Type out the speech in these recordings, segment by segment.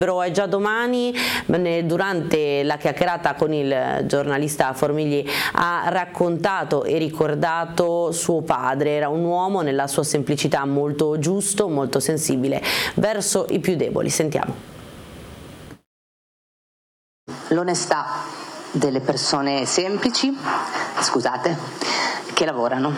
È già domani. Durante la chiacchierata con il giornalista Formigli ha raccontato e ricordato suo padre. Era un uomo nella sua semplicità molto giusto, molto sensibile verso i più deboli. Sentiamo. L'onestà delle persone semplici, che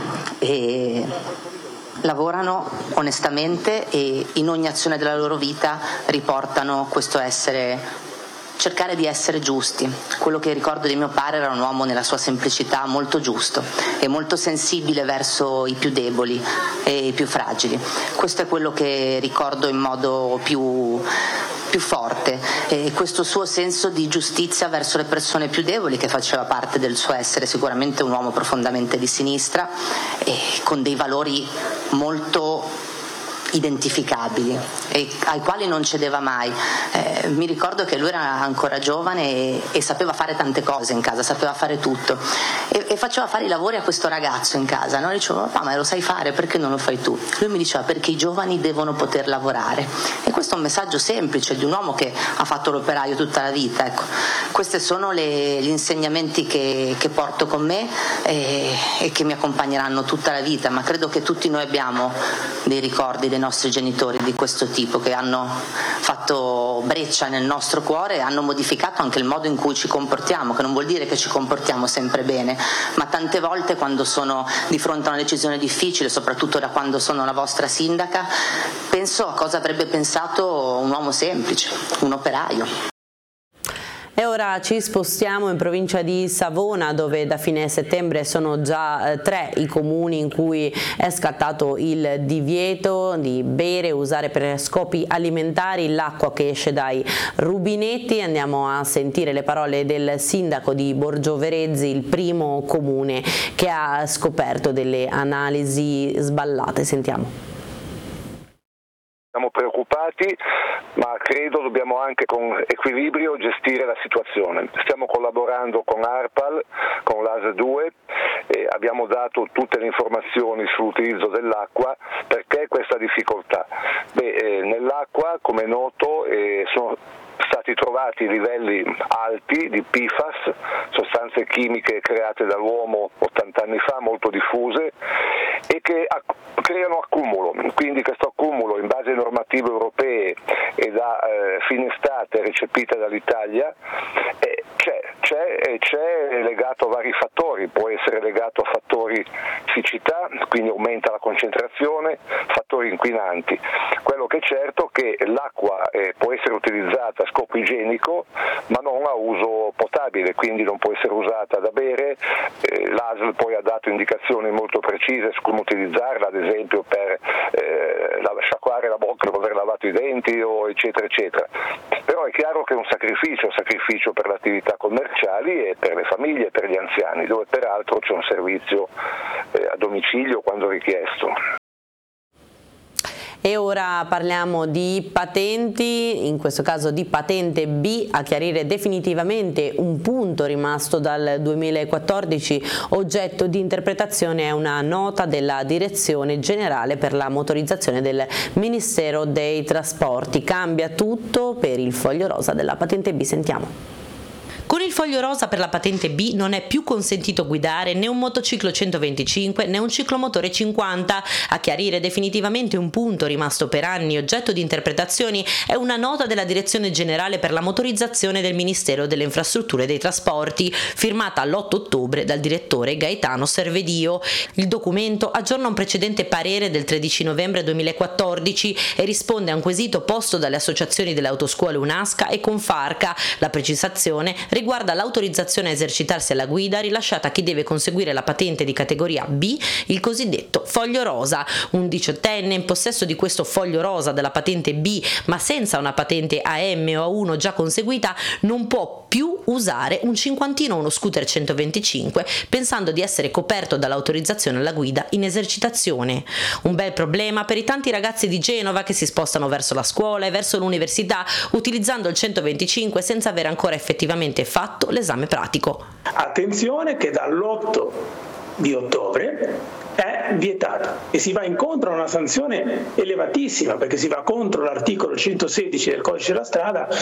lavorano onestamente e in ogni azione della loro vita riportano questo cercare di essere giusti. Quello che ricordo di mio padre era un uomo nella sua semplicità molto giusto e molto sensibile verso i più deboli e i più fragili. Questo è quello che ricordo in modo più forte, e questo suo senso di giustizia verso le persone più deboli, che faceva parte del suo essere sicuramente un uomo profondamente di sinistra e con dei valori molto identificabili e ai quali non cedeva mai. Mi ricordo che lui era ancora giovane e sapeva fare tante cose in casa, sapeva fare tutto e faceva fare i lavori a questo ragazzo in casa, no? Io dicevo: papà, ma lo sai fare, perché non lo fai tu? Lui mi diceva: perché i giovani devono poter lavorare. E questo è un messaggio semplice di un uomo che ha fatto l'operaio tutta la vita. Ecco, questi sono gli insegnamenti che porto con me e che mi accompagneranno tutta la vita, ma credo che tutti noi abbiamo dei ricordi dei nostri genitori di questo tipo, che hanno fatto breccia nel nostro cuore e hanno modificato anche il modo in cui ci comportiamo, che non vuol dire che ci comportiamo sempre bene, ma tante volte quando sono di fronte a una decisione difficile, soprattutto da quando sono la vostra sindaca, penso a cosa avrebbe pensato un uomo semplice, un operaio. E ora ci spostiamo in provincia di Savona, dove da fine settembre sono già 3 i comuni in cui è scattato il divieto di bere e usare per scopi alimentari l'acqua che esce dai rubinetti. Andiamo a sentire le parole del sindaco di Borgioverezzi, il primo comune che ha scoperto delle analisi sballate. Sentiamo. Siamo preoccupati, ma credo dobbiamo anche con equilibrio gestire la situazione. Stiamo collaborando con ARPAL, con l'AS2 e abbiamo dato tutte le informazioni sull'utilizzo dell'acqua. Perché questa difficoltà? Nell'acqua, come è noto, sono stati trovati livelli alti di PFAS, sostanze chimiche create dall'uomo 80 anni fa, molto diffuse, e che creano accumulo. Quindi questo accumulo, in base alle normative europee e da fine estate recepite dall'Italia, c'è legato a vari fattori. Può essere legato a fattori siccità, quindi aumenta la concentrazione, fattori inquinanti. Quello che è certo è che l'acqua può essere utilizzata a scopo igienico, ma non a uso potabile, quindi non può essere usata da bere. L'ASL poi ha dato indicazioni molto precise su come utilizzarla, ad esempio per sciacquare la bocca dopo aver lavato i denti, o eccetera eccetera. Però è chiaro che è un sacrificio per le attività commerciali e per le famiglie e per gli anziani, dove peraltro c'è un servizio a domicilio quando richiesto. E ora parliamo di patenti, in questo caso di patente B, a chiarire definitivamente un punto rimasto dal 2014, oggetto di interpretazione è una nota della Direzione Generale per la Motorizzazione del Ministero dei Trasporti. Cambia tutto per il foglio rosa della patente B, sentiamo. Con il foglio rosa per la patente B non è più consentito guidare né un motociclo 125 né un ciclomotore 50. A chiarire definitivamente un punto rimasto per anni oggetto di interpretazioni è una nota della Direzione Generale per la Motorizzazione del Ministero delle Infrastrutture e dei Trasporti, firmata l'8 ottobre dal direttore Gaetano Servedio. Il documento aggiorna un precedente parere del 13 novembre 2014 e risponde a un quesito posto dalle associazioni delle autoscuole UNASCA e Confarca. La precisazione riguarda l'autorizzazione a esercitarsi alla guida rilasciata a chi deve conseguire la patente di categoria B, il cosiddetto foglio rosa. Un 18enne in possesso di questo foglio rosa della patente B, ma senza una patente AM o A1 già conseguita, non può più usare un cinquantino o uno scooter 125 pensando di essere coperto dall'autorizzazione alla guida in esercitazione. Un bel problema per i tanti ragazzi di Genova che si spostano verso la scuola e verso l'università utilizzando il 125 senza aver ancora effettivamente fatto l'esame pratico. Attenzione che dall'8 di ottobre è vietata e si va incontro a una sanzione elevatissima, perché si va contro l'articolo 116 del codice della strada,